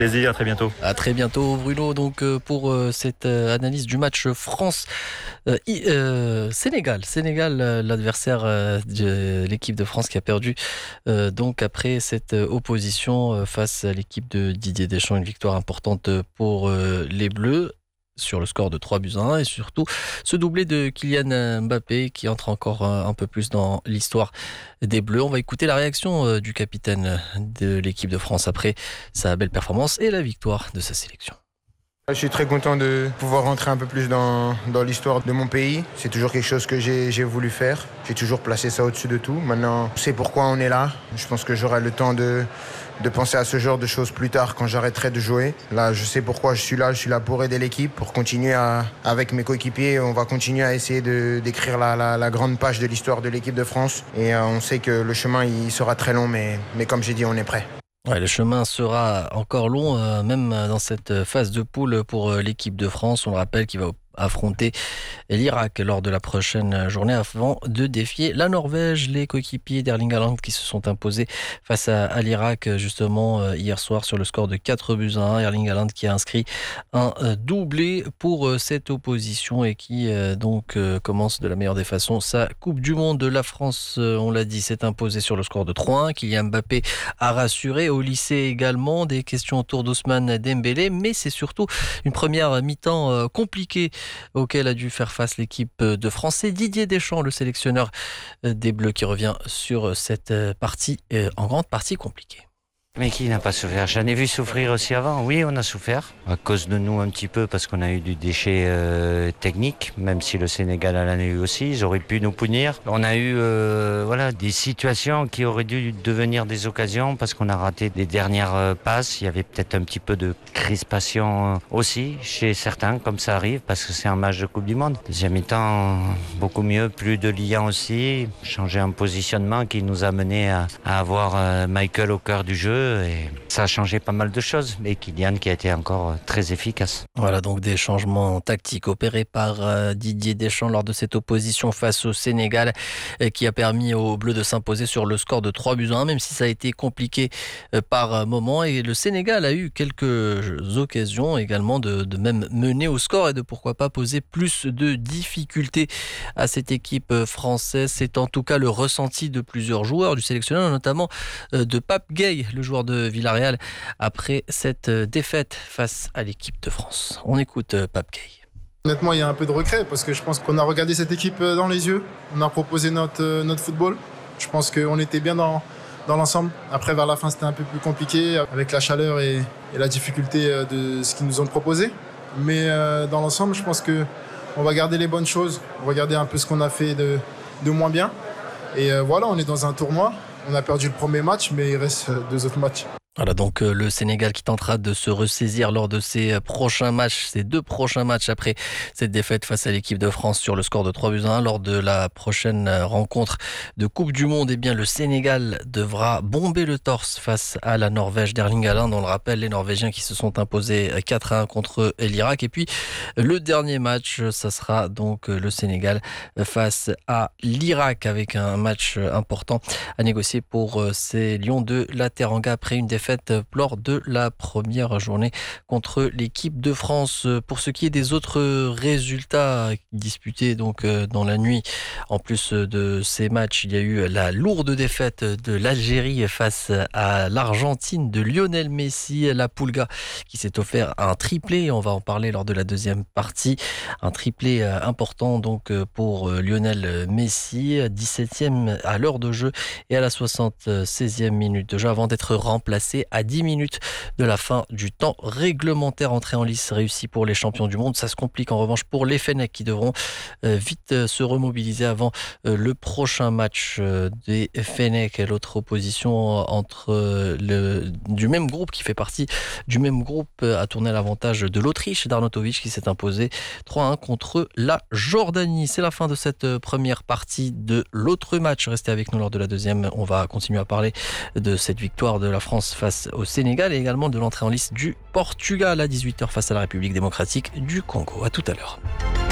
Plaisir, à très bientôt. À très bientôt Bruno, donc pour cette analyse du match France-Sénégal. Sénégal, l'adversaire de l'équipe de France qui a perdu donc après cette opposition face à l'équipe de Didier Deschamps. Une victoire importante pour les Bleus sur le score de 3-1 et surtout ce doublé de Kylian Mbappé qui entre encore un peu plus dans l'histoire des Bleus. On va écouter la réaction du capitaine de l'équipe de France après sa belle performance et la victoire de sa sélection. Je suis très content de pouvoir rentrer un peu plus dans l'histoire de mon pays. C'est toujours quelque chose que j'ai voulu faire. J'ai toujours placé ça au-dessus de tout. Maintenant, je sais pourquoi on est là. Je pense que j'aurai le temps de penser à ce genre de choses plus tard quand j'arrêterai de jouer. Là, je sais pourquoi je suis là. Je suis là pour aider l'équipe, pour continuer avec mes coéquipiers. On va continuer à essayer d'écrire la grande page de l'histoire de l'équipe de France. Et on sait que le chemin, il sera très long, mais comme j'ai dit, on est prêt. Ouais, le chemin sera encore long, même dans cette phase de poule pour l'équipe de France. On le rappelle qu'il va affronter l'Irak lors de la prochaine journée avant de défier la Norvège. Les coéquipiers d'Erling Haaland qui se sont imposés face à l'Irak justement hier soir sur le score de 4-1. Erling Haaland qui a inscrit un doublé pour cette opposition et qui donc commence de la meilleure des façons sa Coupe du Monde. La France, on l'a dit, s'est imposée sur le score de 3-1. Kylian Mbappé a rassuré au lycée également. Des questions autour d'Ousmane Dembélé, mais c'est surtout une première mi-temps compliquée auquel a dû faire face l'équipe de France. C'est Didier Deschamps, le sélectionneur des Bleus, qui revient sur cette partie, en grande partie compliquée. Mais qui n'a pas souffert? J'en ai vu souffrir aussi avant. Oui, on a souffert. À cause de nous un petit peu, parce qu'on a eu du déchet technique, même si le Sénégal en a eu aussi. Ils auraient pu nous punir. On a eu des situations qui auraient dû devenir des occasions, parce qu'on a raté des dernières passes. Il y avait peut-être un petit peu de crispation aussi chez certains, comme ça arrive, parce que c'est un match de Coupe du Monde. Deuxième mi-temps, beaucoup mieux, plus de liens aussi. Changer un positionnement qui nous a mené à avoir Michael au cœur du jeu. Et ça a changé pas mal de choses, mais Kylian qui a été encore très efficace. Voilà donc des changements tactiques opérés par Didier Deschamps lors de cette opposition face au Sénégal qui a permis aux Bleus de s'imposer sur le score de 3-1, même si ça a été compliqué par moments. Et le Sénégal a eu quelques occasions également de même mener au score et de pourquoi pas poser plus de difficultés à cette équipe française. C'est en tout cas le ressenti de plusieurs joueurs du sélectionneur, notamment de Pape Gueye, le joueur de Villarreal, après cette défaite face à l'équipe de France. On écoute Pape Gueye. Honnêtement, il y a un peu de regret parce que je pense qu'on a regardé cette équipe dans les yeux. On a proposé notre football. Je pense qu'on était bien dans l'ensemble. Après, vers la fin, c'était un peu plus compliqué avec la chaleur et la difficulté de ce qu'ils nous ont proposé. Mais dans l'ensemble, je pense qu'on va garder les bonnes choses, regarder un peu ce qu'on a fait de moins bien. Et voilà, on est dans un tournoi. On a perdu le premier match, mais il reste 2 autres matchs. Voilà donc le Sénégal qui tentera de se ressaisir lors de ses prochains matchs, ses 2 prochains matchs après cette défaite face à l'équipe de France sur le score de 3-1. Lors de la prochaine rencontre de Coupe du Monde, eh bien le Sénégal devra bomber le torse face à la Norvège d'Erling Haaland. On le rappelle, les Norvégiens qui se sont imposés 4-1 contre l'Irak. Et puis le dernier match, ça sera donc le Sénégal face à l'Irak avec un match important à négocier pour ces Lions de la Teranga après une défaite lors de la première journée contre l'équipe de France. Pour ce qui est des autres résultats disputés donc dans la nuit, en plus de ces matchs, il y a eu la lourde défaite de l'Algérie face à l'Argentine de Lionel Messi, la Pulga qui s'est offert un triplé. On va en parler lors de la deuxième partie. Un triplé important donc pour Lionel Messi, 17e à l'heure de jeu et à la 76e minute de jeu avant d'être remplacé à 10 minutes de la fin du temps réglementaire. Entrée en lice réussie pour les champions du monde. Ça se complique en revanche pour les Fennecs qui devront vite se remobiliser avant le prochain match des Fennecs. L'autre opposition entre du même groupe qui fait partie du même groupe a tourné à l'avantage de l'Autriche d'Arnautovic qui s'est imposé 3-1 contre la Jordanie. C'est la fin de cette première partie de l'autre match. Restez avec nous lors de la deuxième. On va continuer à parler de cette victoire de la France face au Sénégal et également de l'entrée en lice du Portugal à 18h face à la République démocratique du Congo. À tout à l'heure.